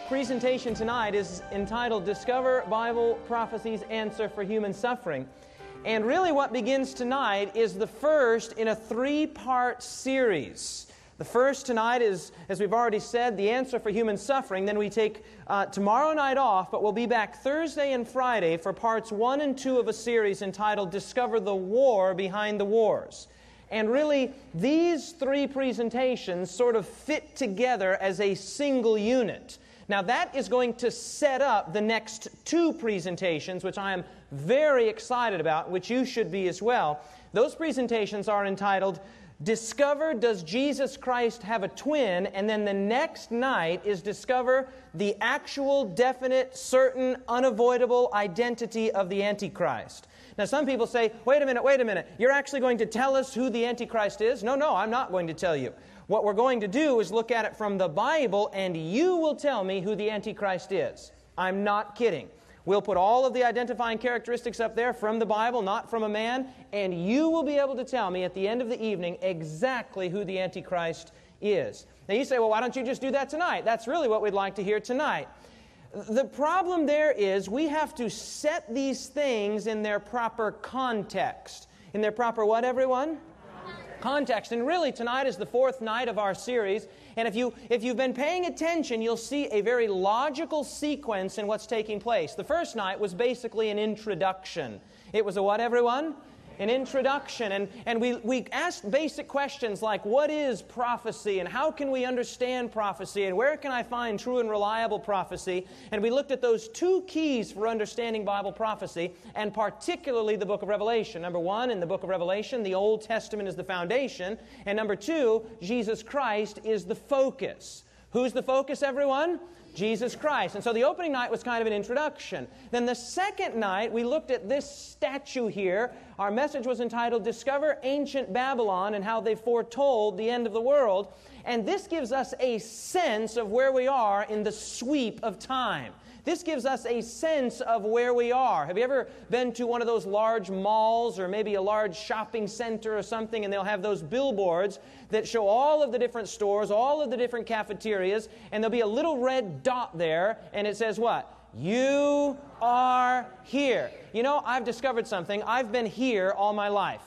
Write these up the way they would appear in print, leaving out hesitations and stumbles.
presentation tonight is entitled Discover Bible Prophecy's Answer for Human Suffering. And really what begins tonight is the first in a three-part series. The first tonight is, as we've already said, the answer for human suffering. Then we take tomorrow night off, but we'll be back Thursday and Friday for parts 1 and 2 of a series entitled Discover the War Behind the Wars. And really, these three presentations sort of fit together as a single unit. Now that is going to set up the next two presentations, which I am very excited about, which you should be as well. Those presentations are entitled Discover, Does Jesus Christ Have a Twin? And then the next night is Discover the Actual, Definite, Certain, Unavoidable Identity of the Antichrist. Now some people say, wait a minute, you're actually going to tell us who the Antichrist is? No, I'm not going to tell you. What we're going to do is look at it from the Bible, and you will tell me who the Antichrist is. I'm not kidding. We'll put all of the identifying characteristics up there from the Bible, not from a man, and you will be able to tell me at the end of the evening exactly who the Antichrist is. Now you say, well, why don't you just do that tonight? That's really what we'd like to hear tonight. The problem there is we have to set these things in their proper context. In their proper what, everyone? Context. And really, tonight is the fourth night of our series. And if you've been paying attention, you'll see a very logical sequence in what's taking place. The first night was basically an introduction. It was a what, everyone? An introduction. And we asked basic questions like, what is prophecy? And how can we understand prophecy? And where can I find true and reliable prophecy? And we looked at those two keys for understanding Bible prophecy, and particularly the book of Revelation. Number one, in the book of Revelation, the Old Testament is the foundation. And number two, Jesus Christ is the focus. Who's the focus, everyone? Jesus Christ. And so the opening night was kind of an introduction. Then the second night, we looked at this statue here. Our message was entitled, Discover Ancient Babylon and How They Foretold the End of the World. And this gives us a sense of where we are in the sweep of time. This gives us a sense of where we are. Have you ever been to one of those large malls or maybe a large shopping center or something, and they'll have those billboards that show all of the different stores, all of the different cafeterias, and there'll be a little red dot there, and it says what? You are here. You know, I've discovered something. I've been here all my life.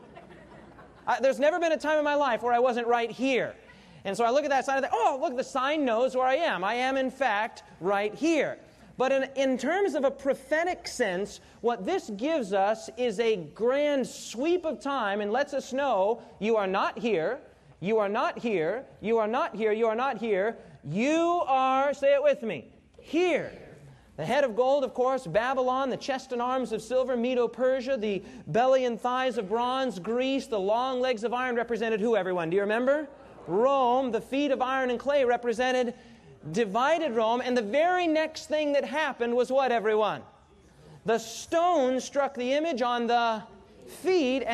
There's never been a time in my life where I wasn't right here. And so I look at that sign and think, oh, look, the sign knows where I am. I am, in fact, right here. But in terms of a prophetic sense, what this gives us is a grand sweep of time and lets us know you are not here, you are not here, you are not here, you are not here. You are, say it with me, here. The head of gold, of course, Babylon, the chest and arms of silver, Medo-Persia, the belly and thighs of bronze, Greece, the long legs of iron represented who, everyone? Do you remember? Rome. The feet of iron and clay represented divided Rome. And the very next thing that happened was what, everyone? The stone struck the image on the feet, and